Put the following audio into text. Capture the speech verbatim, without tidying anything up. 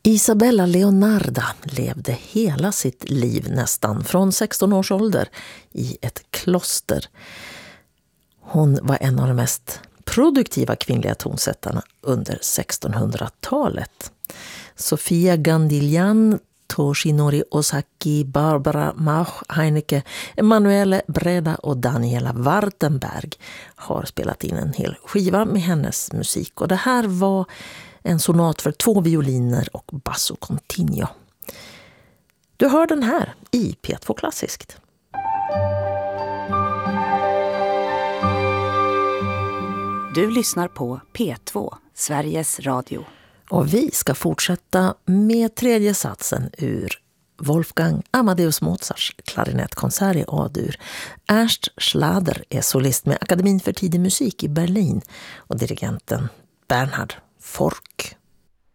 Isabella Leonarda levde hela sitt liv nästan från sexton års ålder i ett kloster. Hon var en av de mest produktiva kvinnliga tonsättarna under sextonhundratalet. Sofia Gandiljan, Toshinori Osaki, Barbara Mach, Heineke, Emanuele Breda och Daniela Wartenberg har spelat in en hel skiva med hennes musik. Och det här var en sonat för två violiner och basso continuo. Du hör den här i P två Klassiskt. Du lyssnar på P två, Sveriges Radio. Och vi ska fortsätta med tredje satsen ur Wolfgang Amadeus Mozarts klarinettkonsert i A-dur. Ernst Schlader är solist med Akademin för tidig musik i Berlin och dirigenten Bernhard Fork.